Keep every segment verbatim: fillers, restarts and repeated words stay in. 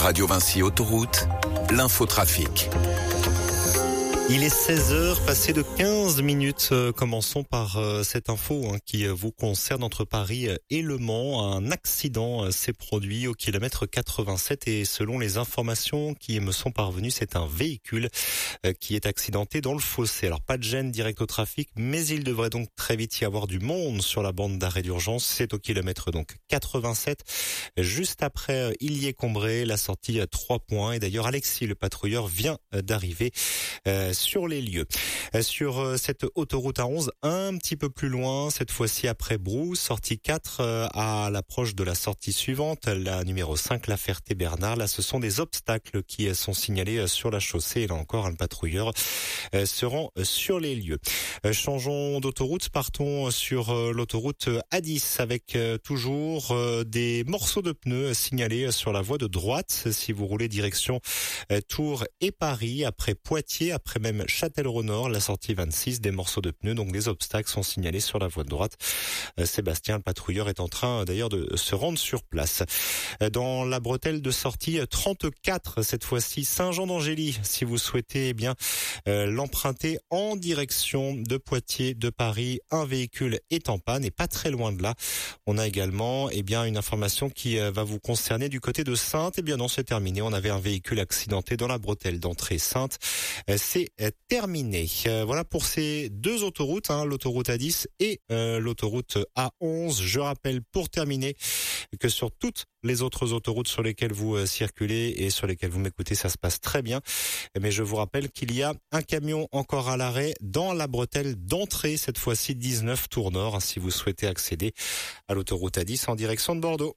Radio Vinci Autoroute, l'infotrafic. Il est seize heures, passé de quinze minutes. Euh, commençons par euh, cette info hein, qui euh, vous concerne entre Paris et Le Mans. Un accident euh, s'est produit au kilomètre quatre-vingt-sept et selon les informations qui me sont parvenues, c'est un véhicule euh, qui est accidenté dans le fossé. Alors pas de gêne direct au trafic, mais il devrait donc très vite y avoir du monde sur la bande d'arrêt d'urgence. C'est au kilomètre donc quatre-vingt-sept, juste après euh, Illier-Combré, la sortie à trois points. Et d'ailleurs Alexis, le patrouilleur, vient euh, d'arriver euh, sur les lieux. Sur cette autoroute A onze, un petit peu plus loin, cette fois-ci après Brou, sortie quatre à l'approche de la sortie suivante, la numéro cinq, La Ferté-Bernard. Là, ce sont des obstacles qui sont signalés sur la chaussée. Et là encore, un patrouilleur se rend sur les lieux. Changeons d'autoroute, partons sur l'autoroute A dix avec toujours des morceaux de pneus signalés sur la voie de droite. Si vous roulez direction Tours et Paris, après Poitiers, après même Châtellerault-Nord, la sortie vingt-six, des morceaux de pneus, donc des obstacles sont signalés sur la voie de droite. Sébastien, le patrouilleur, est en train d'ailleurs de se rendre sur place. Dans la bretelle de sortie trente-quatre, cette fois-ci Saint-Jean-d'Angély, si vous souhaitez eh bien euh, l'emprunter en direction de Poitiers, de Paris, un véhicule est en panne et pas très loin de là. On a également eh bien une information qui euh, va vous concerner du côté de Saintes. Eh bien non, c'est terminé. On avait un véhicule accidenté dans la bretelle d'entrée Saintes. Euh, c'est terminé. Euh, voilà pour ces deux autoroutes, hein, l'autoroute A dix et euh, l'autoroute A onze. Je rappelle pour terminer que sur toutes les autres autoroutes sur lesquelles vous euh, circulez et sur lesquelles vous m'écoutez, ça se passe très bien. Mais je vous rappelle qu'il y a un camion encore à l'arrêt dans la bretelle d'entrée, cette fois-ci dix-neuf Tours Nord, si vous souhaitez accéder à l'autoroute A dix en direction de Bordeaux.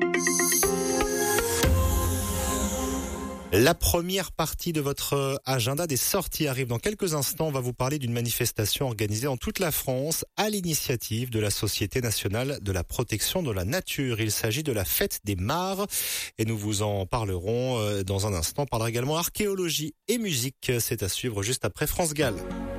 La première partie de votre agenda des sorties arrive dans quelques instants. On va vous parler d'une manifestation organisée en toute la France à l'initiative de la Société nationale de la protection de la nature. Il s'agit de la fête des mares et nous vous en parlerons dans un instant. On parlera également archéologie et musique. C'est à suivre juste après France Gall.